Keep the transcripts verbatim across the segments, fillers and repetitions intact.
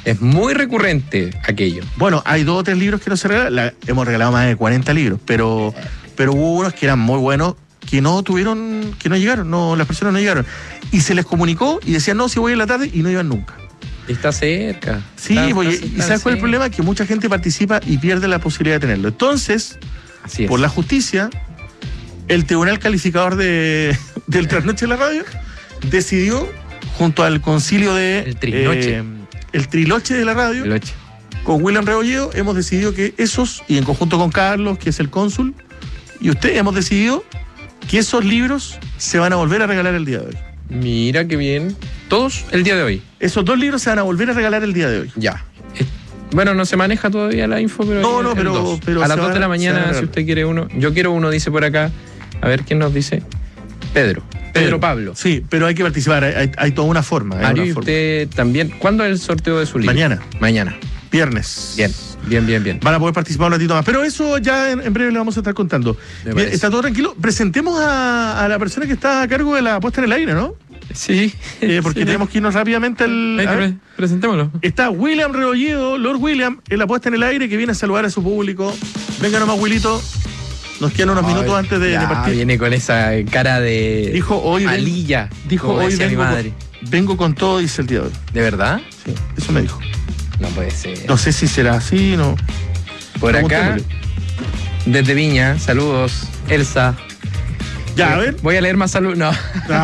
Es muy recurrente aquello. Bueno, hay dos o tres libros que no se regalan. La, hemos regalado más de cuarenta libros, pero, pero hubo unos que eran muy buenos que no tuvieron, que no llegaron, no, las personas no llegaron. Y se les comunicó y decían, no, si voy en la tarde, y no iban nunca. Está cerca. Sí, está, porque, está, ¿y está sabes cuál es el cerca. problema? Que mucha gente participa y pierde la posibilidad de tenerlo. Entonces, Así es. por la justicia, el Tribunal Calificador de, del Trasnoche de la Radio decidió, junto al concilio de... El Trinoche. eh, el Triloche de la Radio, El ocho. con William Rebolledo, hemos decidido que esos, y en conjunto con Carlos, que es el cónsul, y usted, hemos decidido que esos libros se van a volver a regalar el día de hoy. Mira qué bien. Todos el día de hoy. Esos dos libros se van a volver a regalar el día de hoy. Ya. Eh, Bueno, no se maneja todavía la info, pero... No, ahí no, el pero- dos. pero a se las dos van de la a- se van a mañana, regalar. si usted quiere uno. Yo quiero uno, dice por acá. A ver quién nos dice. Pedro. Pedro Pablo. Sí, pero hay que participar, hay, hay- hay toda una forma. hay Mario, una y forma. usted también. ¿Cuándo es el sorteo de su libro? Mañana, Mañana. viernes. Bien, bien, bien, bien. Van a poder participar un ratito más. Pero eso ya en, en breve le vamos a estar contando. Me Bien, parece. está todo tranquilo. Presentemos a, a la persona que está a cargo de la puesta en el aire, ¿no? Sí. Eh, porque Sí. tenemos que irnos rápidamente al... Hay que a ver. pre- presentémoslo. Está William Rebolledo, Lord William, en la puesta en el aire, que viene a saludar a su público. Venga nomás, Willito. Nos quedan unos minutos Ay, antes de, ya, de partir. Viene con esa cara de... Dijo hoy... ven- Alilla. dijo como hoy decía mi vengo madre. con, vengo con todo, dice el día de hoy. ¿De verdad? Sí, eso me dijo. No puede ser. No sé si será así, no. Por acá, Preguntémosle. desde Viña, saludos, Elsa. Ya, a ver. Voy a leer más saludos. No.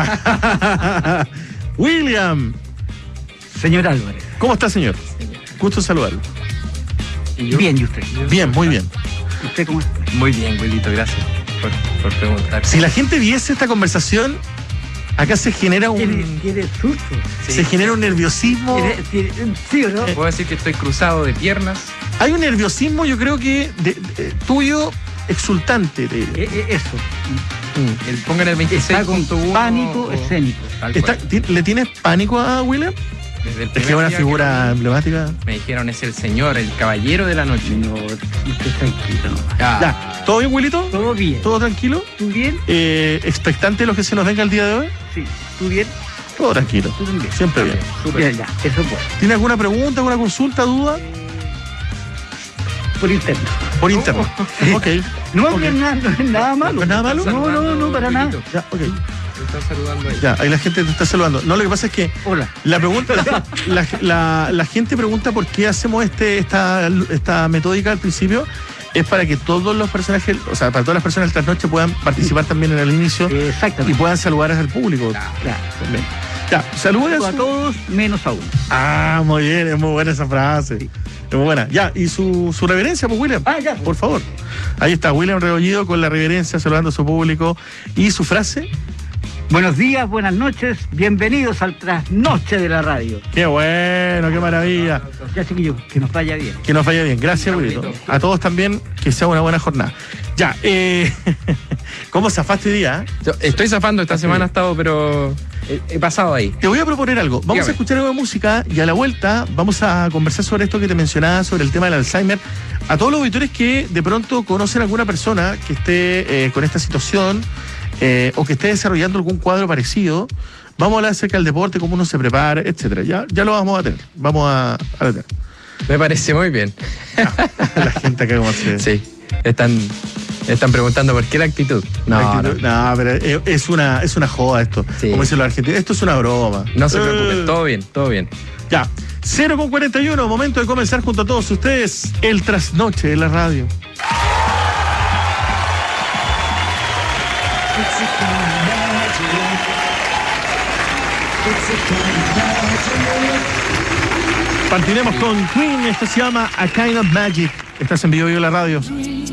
William, Señor Álvarez. ¿cómo está, señor? Gusto saludarlo. Bien, ¿y usted? Bien, muy bien. ¿Usted cómo está? Muy bien, Wilito, gracias por, por preguntar. Si la gente viese esta conversación, acá se genera ¿Tiene, un, tiene susto? Sí. se genera un nerviosismo. ¿Tiene, tiene, ¿Sí o no? Puedo decir que estoy cruzado de piernas. Hay un nerviosismo, yo creo que de- de- tuyo exultante. te diré. Eh, eh, eso. El, pongan el veintiséis Está con punto uno. pánico o- escénico. tal Está- cual. ti- ¿Le tienes pánico a William? Desde el Es que es primer una día figura que emblemática. me dijeron es el señor, el caballero de la noche. No, usted tranquilo. No. Ah, Ya, ¿todo bien, Wilito? ¿Todo bien? ¿Todo tranquilo? ¿Tú bien? Eh, ¿Expectante de lo que se nos venga el día de hoy? Sí. ¿Tú bien? Todo tranquilo. ¿Tú también? Siempre bien. súper. Ya, ya, eso es bueno. ¿Tiene alguna pregunta, alguna consulta, duda? Por interno. Por internet. Ok. No, Ok. no es nada, no es nada malo. ¿No es nada malo? No, no, no, para nada. Wilito. Ya, ok. Me están saludando ahí. Ya, ahí la gente te está saludando. No, lo que pasa es que Hola. la pregunta, la, la- la gente pregunta por qué hacemos este, esta, esta metódica al principio. Es para que todos los personajes, o sea, para todas las personas del trasnoche puedan participar también en el inicio y Exactamente. puedan saludar al público. Claro. Bien. Ya, saluda A todos menos a uno. Ah, muy bien, es muy buena esa frase. Es muy buena. Ya, y su, su reverencia, pues, William. Ah, ya. Por favor. Ahí está, William Rebolledo con la reverencia, saludando a su público. Y su frase. Buenos días, buenas noches, bienvenidos al trasnoche de la radio. Qué bueno, qué maravilla. Ya chiquillos, que nos vaya bien. Que nos vaya bien. Gracias, Wilito. A todos también, que sea una buena jornada. Ya, eh, ¿cómo zafaste hoy día? eh? Yo estoy zafando, esta semana he estado, pero he, he pasado ahí. Te voy a proponer algo. Vamos Dígame. a escuchar algo de música y a la vuelta vamos a conversar sobre esto que te mencionaba, sobre el tema del Alzheimer. A todos los auditores que de pronto conocen a alguna persona que esté eh, con esta situación eh, o que esté desarrollando algún cuadro parecido, vamos a hablar acerca del deporte, cómo uno se prepara, etcétera. Ya, ya lo vamos a tener. Vamos a, a tener. Me parece muy bien. La gente acá como se... Sí, están, están preguntando por qué la actitud. No, La no, actitud- no, pero es- es una, es una joda esto. Sí. Como dicen los argentinos. Esto es una broma. no se Eh. preocupen, todo bien, todo bien. Ya, cero con cuarenta y uno, momento de comenzar junto a todos ustedes el trasnoche de la radio. Partiremos con Queen, esto se llama A Kind of Magic. Estás en Vivo Vivo la radio.